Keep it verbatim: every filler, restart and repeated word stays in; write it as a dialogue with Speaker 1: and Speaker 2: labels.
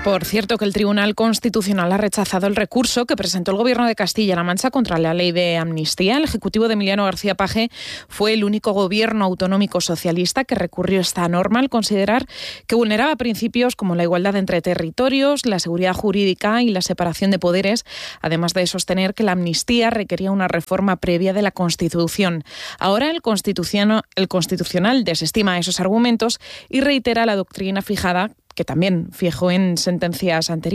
Speaker 1: Por cierto, que el Tribunal Constitucional ha rechazado el recurso que presentó el Gobierno de Castilla-La Mancha contra la ley de amnistía. El Ejecutivo de Emiliano García Paje fue el único gobierno autonómico socialista que recurrió esta norma al considerar que vulneraba principios como la igualdad entre territorios, la seguridad jurídica y la separación de poderes, además de sostener que la amnistía requería una reforma previa de la Constitución. Ahora el Constitucional, el Constitucional desestima esos argumentos y reitera la doctrina fijada, que también fijó en sentencias anteriores.